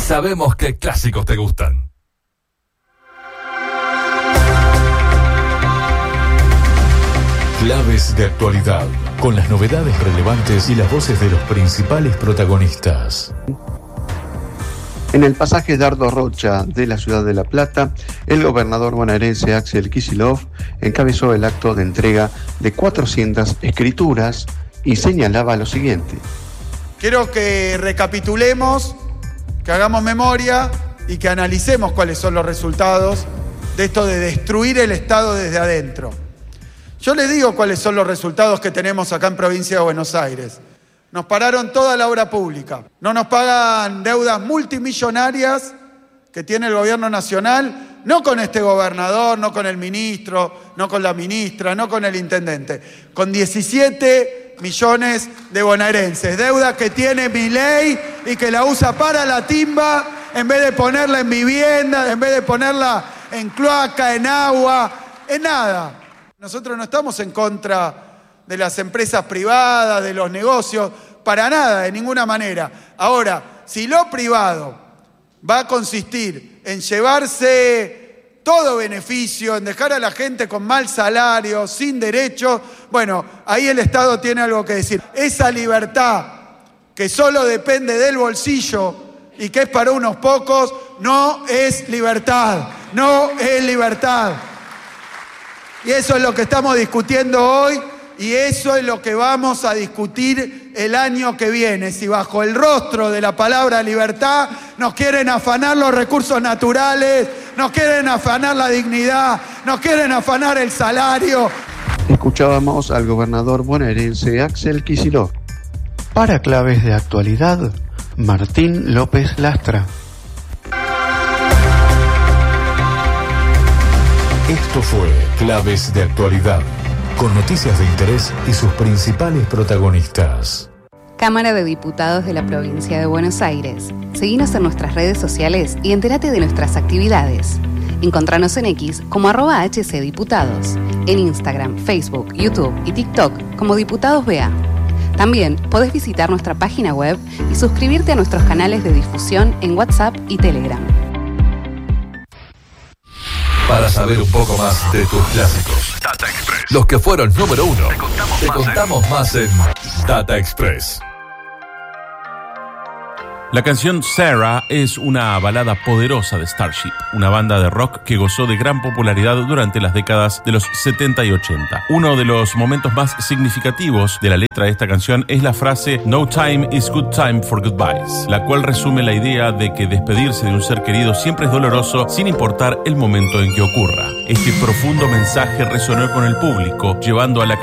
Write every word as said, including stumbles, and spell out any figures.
sabemos qué clásicos te gustan. Claves de actualidad, con las novedades relevantes y las voces de los principales protagonistas. En el pasaje Dardo Rocha de la ciudad de La Plata, el gobernador bonaerense Axel Kicillof encabezó el acto de entrega de cuatrocientas escrituras y señalaba lo siguiente. Quiero que recapitulemos, que hagamos memoria y que analicemos cuáles son los resultados de esto de destruir el Estado desde adentro. Yo les digo cuáles son los resultados que tenemos acá en Provincia de Buenos Aires. Nos pararon toda la obra pública. No nos pagan deudas multimillonarias que tiene el gobierno nacional, no con este gobernador, no con el ministro, no con la ministra, no con el intendente, con diecisiete millones de bonaerenses. Deuda que tiene Milei y que la usa para la timba en vez de ponerla en vivienda, en vez de ponerla en cloaca, en agua, en nada. Nosotros no estamos en contra de las empresas privadas, de los negocios, para nada, de ninguna manera. Ahora, si lo privado va a consistir en llevarse todo beneficio, en dejar a la gente con mal salario, sin derechos, bueno, ahí el Estado tiene algo que decir. Esa libertad que solo depende del bolsillo y que es para unos pocos, no es libertad, no es libertad. Y eso es lo que estamos discutiendo hoy y eso es lo que vamos a discutir el año que viene. Si bajo el rostro de la palabra libertad nos quieren afanar los recursos naturales, nos quieren afanar la dignidad, nos quieren afanar el salario. Escuchábamos al gobernador bonaerense Axel Kicillof. Para Claves de Actualidad, Martín López Lastra. Esto fue Claves de Actualidad, con noticias de interés y sus principales protagonistas. Cámara de Diputados de la Provincia de Buenos Aires. Seguinos en nuestras redes sociales y entérate de nuestras actividades. Encontranos en X como arroba hcdiputados, en Instagram, Facebook, YouTube y TikTok como Diputados B A. También podés visitar nuestra página web y suscribirte a nuestros canales de difusión en WhatsApp y Telegram. Para saber un poco más de tus clásicos, Data Express, los que fueron número uno, te contamos, te más, contamos en... más en Data Express. La canción Sarah es una balada poderosa de Starship, una banda de rock que gozó de gran popularidad durante las décadas de los setenta y ochenta. Uno de los momentos más significativos de la letra de esta canción es la frase "No time is good time for goodbyes", la cual resume la idea de que despedirse de un ser querido siempre es doloroso sin importar el momento en que ocurra. Este profundo mensaje resonó con el público, llevando a la